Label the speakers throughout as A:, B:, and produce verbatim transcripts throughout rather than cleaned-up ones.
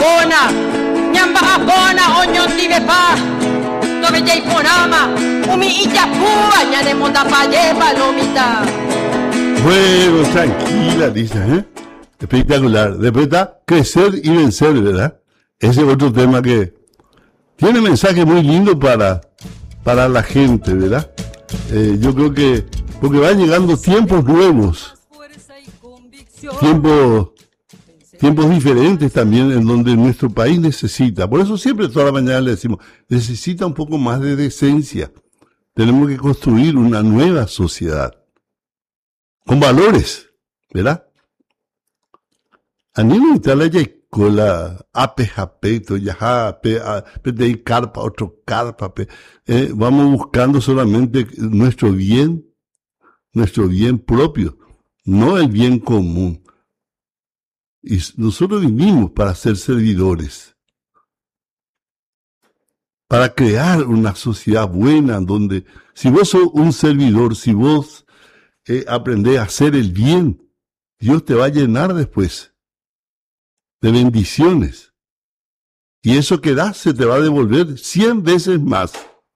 A: apona, ñamba apona, oñon tibepa, tobe jay ponama, umi iyakuba, ñane monda paye palomita.
B: Bueno, tranquila, dice, ¿eh? Espectacular. Después está crecer y vencer, ¿verdad? Ese es otro tema que tiene mensaje muy lindo para, para la gente, ¿verdad? Eh, yo creo que, porque van llegando tiempos nuevos, tiempos, tiempos diferentes también en donde nuestro país necesita. Por eso siempre toda la mañana le decimos, necesita un poco más de decencia. Tenemos que construir una nueva sociedad con valores, ¿verdad? A mí me gusta la escuela, ape, japeto, yaja, pe, de ahí carpa, otro carpa, pe, eh, vamos buscando solamente nuestro bien, nuestro bien propio, no el bien común. Y nosotros vivimos para ser servidores, para crear una sociedad buena donde, si vos sos un servidor, si vos eh, aprendés a hacer el bien, Dios te va a llenar después de bendiciones. Y eso que das se te va a devolver cien veces más.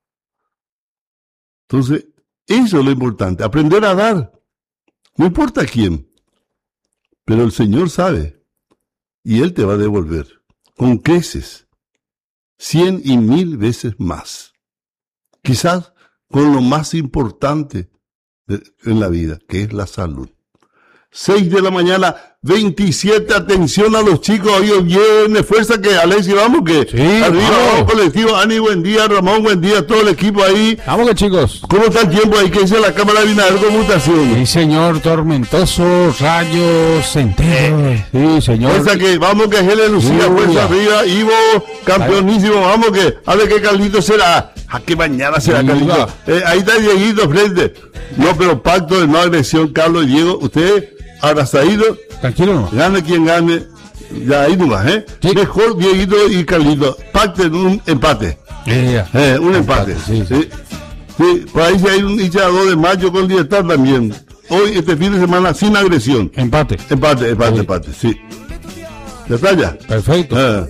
B: Entonces, eso es lo importante, aprender a dar. No importa quién, pero el Señor sabe. Y Él te va a devolver con creces, cien y mil veces más. Quizás con lo más importante de, en la vida, que es la salud. seis de la mañana, veintisiete, atención a los chicos, hoy viene, fuerza que Alexi, vamos que
C: sí,
B: arriba,
C: vamos.
B: vamos colectivo, Ani, buen día, Ramón, buen día, todo el equipo ahí.
C: Vamos que chicos.
B: ¿Cómo está el tiempo ahí? ¿Qué dice la Cámara de Binader Conmutación?
C: Sí señor, tormentoso, rayos, centeros, sí señor.
B: Fuerza que, vamos que Gele Lucía,
C: Uy,
B: fuerza
C: ya.
B: arriba, Ivo, campeonísimo, vamos que, a ver qué Carlito será, a qué mañana será
C: Iva.
B: Carlito. Eh, ahí está Dieguito frente, no, pero pacto de no agresión, Carlos y Diego, ustedes abrazaditos.
C: Tranquilo no.
B: Gane quien gane, ya ahí nomás, ¿eh?
C: Sí.
B: Mejor Dieguito y Carlito, pacten un empate,
C: Eh,
B: eh, un empate,
C: empate, sí,
B: sí. Sí, por ahí si hay un hincha dos de mayo con Libertad también, hoy este fin de semana sin agresión,
C: Empate.
B: empate, empate,
C: Sí.
B: empate, sí. ¿Ya está ya?
C: Perfecto.
B: Ah.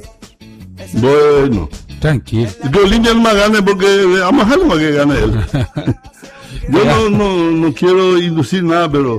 B: Bueno,
C: Tranquilo.
B: y que Olimpia no más gane porque a más alma que gane él. Yo no, no, no quiero inducir nada, pero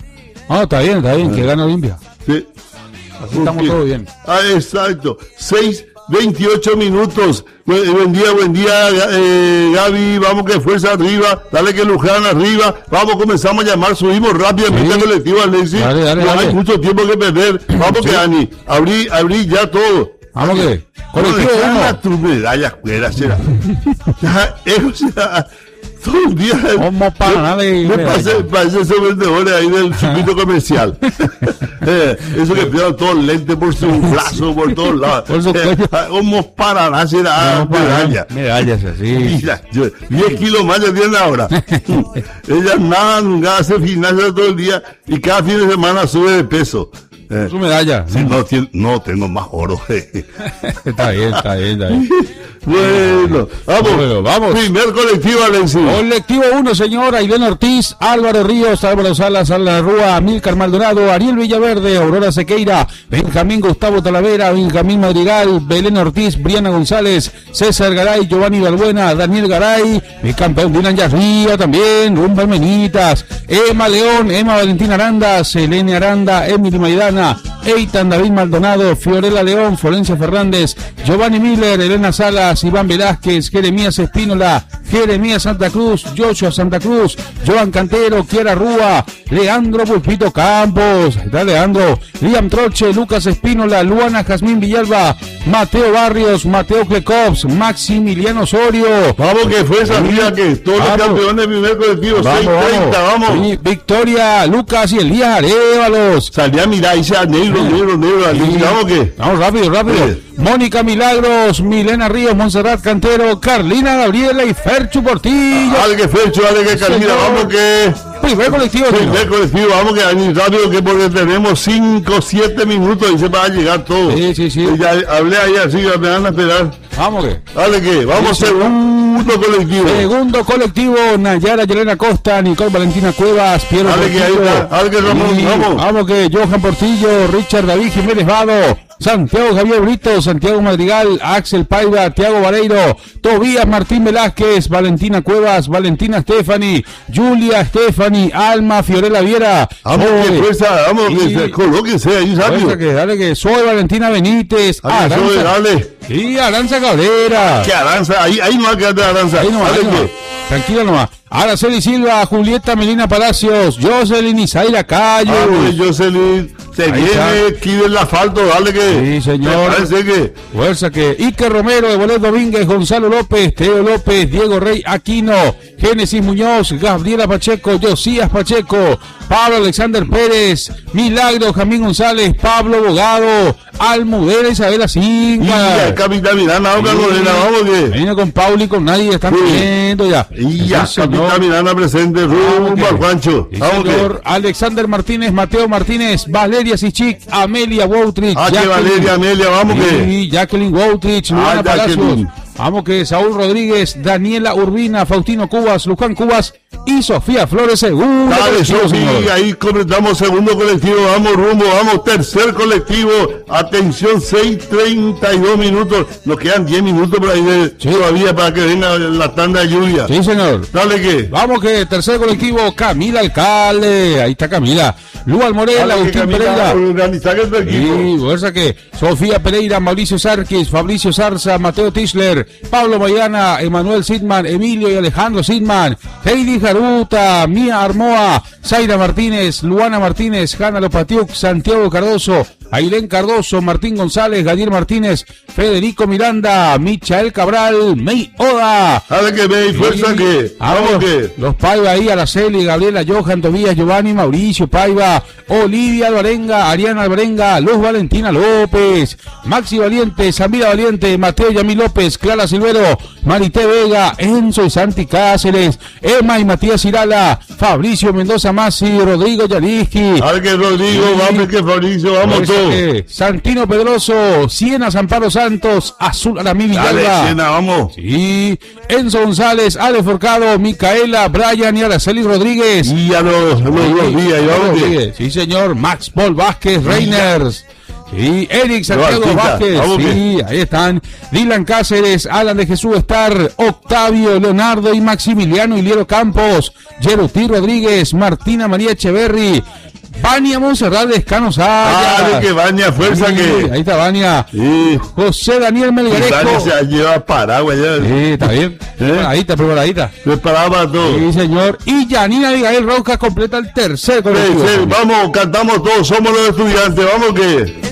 C: Ah, está bien, está bien, que gana Olimpia.
B: sí.
C: Así estamos todos bien.
B: Ah, exacto. seis veintiocho minutos. Buen, buen día, buen día, eh, Gaby. Vamos que fuerza arriba. Dale que Luján arriba. Vamos, comenzamos a llamar. Subimos rápidamente al
C: Sí.
B: colectivo, Alexis.
C: Dale, dale,
B: No hay
C: dale.
B: mucho tiempo que perder. Vamos
C: Sí.
B: que, Ani. Abrí, abrí ya todo.
C: Vamos que.
B: Bueno,
C: Colectivo
B: dejá
C: uno.
B: tu medalla fuera, será. Ya, eso será. Todo el día.
C: ¿Cómo para nada de
B: Me
C: medalla?
B: parece, parece esos vendedores ahí del circuito comercial. Eh, eso que pierdan todo el lente por su brazo, por todos lados.
C: Por su
B: Eh,
C: cuello.
B: ¿Cómo para nada será
C: Vamos para
B: medalla?
C: Medallas así.
B: Mira, yo- diez kilos más ya tiene ahora. Ella nada, nunca hace gimnasia todo el día y cada fin de semana sube de peso. Eh,
C: Su medalla.
B: sí, no, tiene- no tengo más oro.
C: Está bien, está bien, está bien.
B: Bueno, vamos.
C: Bueno, vamos.
B: Primer colectivo, Alexis.
C: Colectivo uno, señor, Ailén Ortiz, Álvaro Ríos, Álvaro Salas, Álvaro Rúa, Amílcar Maldonado, Ariel Villaverde, Aurora Sequeira, Benjamín Gustavo Talavera, Benjamín Madrigal, Belén Ortiz, Briana González, César Garay, Giovanni Balbuena, Daniel Garay, mi campeón Dylan Yarría también, Rumba Menitas, Emma León, Emma Valentina Aranda, Selene Aranda, Emily Maidana, Eitan David Maldonado, Fiorella León, Florencia Fernández, Giovanni Miller, Elena Salas, Iván Velázquez, Jeremías Espínola, Jeremías Santa Cruz, Joshua Santa Cruz, Joan Cantero, Kiara Rúa, Leandro Pulpito Campos, está Leandro, Liam Troche, Lucas Espínola, Luana Jazmín Villalba, Mateo Barrios, Mateo Klekops, Maximiliano Osorio.
B: Vamos que fue esa vida que todos los
C: Vamos.
B: campeones del primer colectivo,
C: Vamos,
B: seis treinta, vamos.
C: Sí, Victoria, Lucas y Elías Arévalos.
B: Salía a mirar y sea negro, negro, negro, Alexis.
C: Sí.
B: Vamos que.
C: Vamos rápido, rápido.
B: Sí.
C: Mónica Milagros, Milena Ríos, Montserrat Cantero, Carlina Gabriela y Ferchu Portillo.
B: Dale que Fercho, dale que Carmina,
C: Señor.
B: vamos que.
C: Primer colectivo,
B: Primer
C: señor.
B: colectivo, vamos que Ani, rápido que porque tenemos cinco, siete minutos y se va a llegar todo.
C: Sí, sí, sí.
B: Y ya hablé ahí así, me van a esperar.
C: Vamos que.
B: Dale que, vamos
C: Sí, sí.
B: segundo colectivo.
C: Segundo colectivo, Nayara Yelena Costa, Nicole Valentina Cuevas, Piero
B: Dale que ahí
C: Portillo.
B: está, dale que Ramón,
C: Sí,
B: vamos.
C: Vamos que Johan Portillo, Richard David Jiménez Vado, Santiago Javier Brito, Santiago Madrigal, Axel Paiva, Tiago Vareiro, Tobías Martín Velázquez, Valentina Cuevas, Valentina Stefani, Julia Stefani, Alma Fiorella Viera.
B: Vamos
C: soy,
B: que fuerza, vamos
C: y,
B: que colóquense ahí, rápido.
C: Que, dale que soy Valentina Benítez,
B: Aranza, soy, dale.
C: Y Aranza Cabrera.
B: Que Aranza, ahí, ahí no va a quedar Aranza.
C: Ahí no va, tranquila nomás. Araceli Silva, Julieta Melina Palacios, Jocelyn Isaira Cayo.
B: Ah, Jocelyn, se ahí viene, esquive el asfalto, dale que.
C: Sí, señor.
B: Parece que.
C: Fuerza que. Iker Romero, Evolet Domínguez, Gonzalo López, Teo López, Diego Rey Aquino, Génesis Muñoz, Gabriela Pacheco, Josías Pacheco, Pablo Alexander Pérez, Milagro Jamín González, Pablo Bogado, Almudena Isabela Cinca.
B: Y el capitán Miranda, vamos, Almudena, vamos que.
C: Vino con Pauli, con nadie, están viendo ya.
B: Y ya, sí, capitán Miranda presente, rumbo al Juancho.
C: Vamos señor. Alexander Martínez, Mateo Martínez, Valeria Sichik, Amelia Woutrich.
B: Ah, que Valeria, Amelia, vamos que.
C: Y Jacqueline Woutrich, Luana ah, Palacios. Vamos que Saúl Rodríguez, Daniela Urbina, Faustino Cubas, Luján Cubas y Sofía Flores, segundo.
B: Dale, Sofía, ahí completamos segundo colectivo, vamos rumbo, vamos tercer colectivo, atención, seis treinta y dos minutos, nos quedan diez minutos por ahí de, sí. todavía para que venga la tanda de lluvia.
C: Sí, señor.
B: Dale que.
C: Vamos que tercer colectivo, Camila Alcalde, ahí está Camila, Lual Morel, Agustín Pereira. Y fuerza que Sofía Pereira, Mauricio Sarquis, Fabricio Zarza, Mateo Tischler, Pablo Mayana, Emanuel Sidman, Emilio y Alejandro Sidman, Heidi Jaruta, Mía Armoa, Zaira Martínez, Luana Martínez, Hanna Lopatiuk, Santiago Cardoso, Ailén Cardoso, Martín González, Gadiel Martínez, Federico Miranda, Michael Cabral, May Oda.
B: Dale que May, fuerza que.
C: Vamos que. Los Paiva ahí, Araceli, Gabriela, Johan, Tobías, Giovanni, Mauricio Paiva, Olivia Alvarenga, Ariana Alvarenga, Luz Valentina López, Maxi Valiente, Samira Valiente, Mateo Yamí López, Clara Silvero, Marité Vega, Enzo y Santi Cáceres, Emma y Matías Irala, Fabricio Mendoza Masi, Rodrigo Yaliski.
B: Dale que Rodrigo, y... vamos que Fabricio, vamos todos.
C: Santino Pedroso, Siena Zamparo Santos, Azul Aramí Villalba.
B: Dale, Siena, vamos.
C: Sí, Enzo González, Ale Forcado, Micaela, Brian y Araceli Rodríguez.
B: Y a los, los,
C: sí,
B: los días,
C: Rodríguez. Sí, señor, Max Paul Vázquez, Reiners. Sí, Eric Santiago
B: no,
C: Vázquez, sí, ahí están. Dylan Cáceres, Alan de Jesús Star, Octavio, Leonardo y Maximiliano Iliero Campos, Yerutí Rodríguez, Martina María Echeverry, Vania Monserrat Descano Saya.
B: Ah, que Vania, fuerza sí, que.
C: Ahí está Vania.
B: Sí.
C: José Daniel Melgarejo.
B: Vania se lleva Paraguay. Ya.
C: Sí, está bien. ¿Eh? Preparadita, preparadita.
B: Preparada para todo.
C: Sí, señor. Y Yanina Abigail Roca completa el tercer colectivo.
B: Sí, sí, vamos, cantamos todos, somos los estudiantes, vamos que.